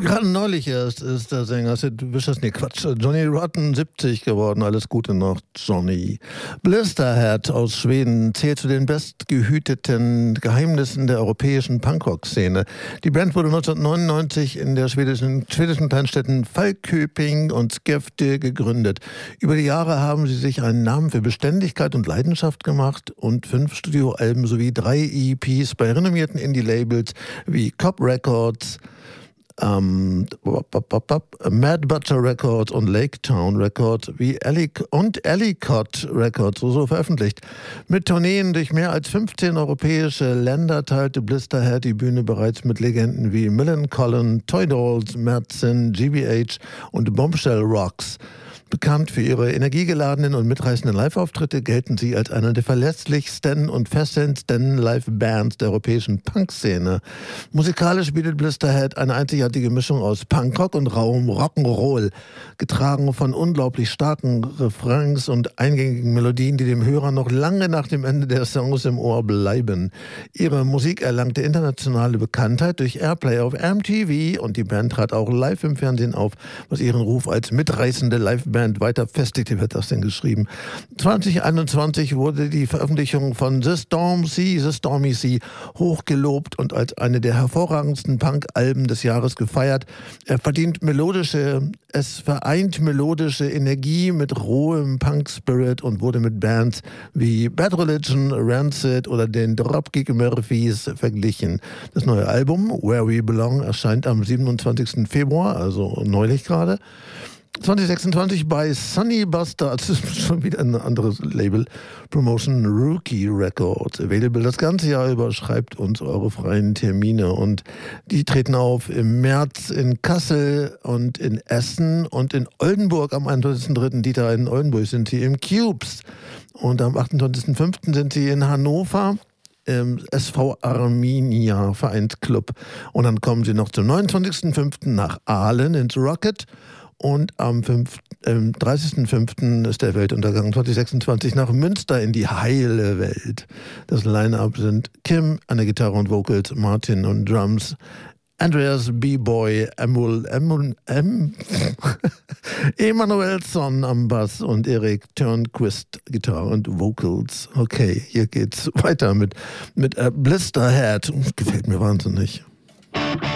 Gerade neulich erst ist der Sänger Sid Vicious, nee Quatsch, Johnny Rotten 70 geworden. Alles Gute noch, Johnny. Blisterhead aus Schweden zählt zu den bestgehüteten Geheimnissen der europäischen Punkrock-Szene. Die Band wurde 1999 in der schwedischen Kleinstädten Falköping und Skellefteå gegründet. Über die Jahre haben sie sich einen Namen für Beständigkeit und Leidenschaft gemacht und 5 Studioalben sowie 3 EPs bei renommierten Indie-Labels wie Cop Records, Mad Butcher Records und Lake Town Records und Ellicott Records so veröffentlicht. Mit Tourneen durch mehr als 15 europäische Länder teilte Blisterhead die Bühne bereits mit Legenden wie Millencolin, Toy Dolls, Madsen, GBH und Bombshell Rocks. Bekannt für ihre energiegeladenen und mitreißenden Live-Auftritte gelten sie als eine der verlässlichsten und fesselndsten Live-Bands der europäischen Punk-Szene. Musikalisch bietet Blisterhead eine einzigartige Mischung aus Punkrock und rauem Rock'n'Roll, getragen von unglaublich starken Refrains und eingängigen Melodien, die dem Hörer noch lange nach dem Ende der Songs im Ohr bleiben. Ihre Musik erlangte internationale Bekanntheit durch Airplay auf MTV und die Band trat auch live im Fernsehen auf, was ihren Ruf als mitreißende Live-Band weiter festigte, wird das denn geschrieben. 2021 wurde die Veröffentlichung von The Stormy Sea hochgelobt und als eine der hervorragendsten Punk-Alben des Jahres gefeiert. Es vereint melodische Energie mit rohem Punk-Spirit und wurde mit Bands wie Bad Religion, Rancid oder den Dropkick Murphys verglichen. Das neue Album Where We Belong erscheint am 27. Februar, also neulich gerade. 2026 bei Sunny Bastards, das ist schon wieder ein anderes Label, Promotion Rookie Records, available das ganze Jahr über. Schreibt uns eure freien Termine und die treten auf im März in Kassel und in Essen und in Oldenburg am 31.3. Dieter, in Oldenburg sind sie im Cubes und am 28.5. sind sie in Hannover im SV Arminia Vereinsclub und dann kommen sie noch zum 29.5. nach Aalen ins Rocket. Und am 30.05. ist der Weltuntergang 2026 nach Münster in die heile Welt. Das Line-Up sind Kim an der Gitarre und Vocals, Martin und Drums, Andreas B-Boy, Emanuelsson am Bass und Erik Törnqvist Gitarre und Vocals. Okay, hier geht's weiter mit Blisterhead. Gefällt mir wahnsinnig.